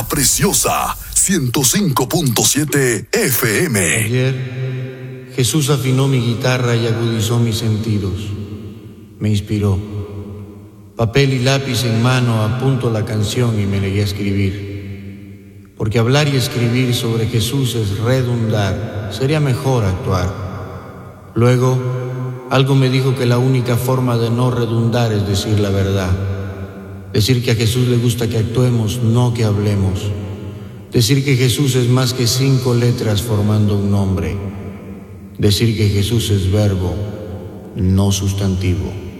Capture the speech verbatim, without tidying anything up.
La Preciosa, ciento cinco punto siete F M. Ayer, Jesús afinó mi guitarra y agudizó mis sentidos. Me inspiró. Papel y lápiz en mano, apunto la canción y me negué a escribir. Porque hablar y escribir sobre Jesús es redundar, sería mejor actuar. Luego, algo me dijo que la única forma de no redundar es decir la verdad. Decir que a Jesús le gusta que actuemos, no que hablemos. Decir que Jesús es más que cinco letras formando un nombre. Decir que Jesús es verbo, no sustantivo.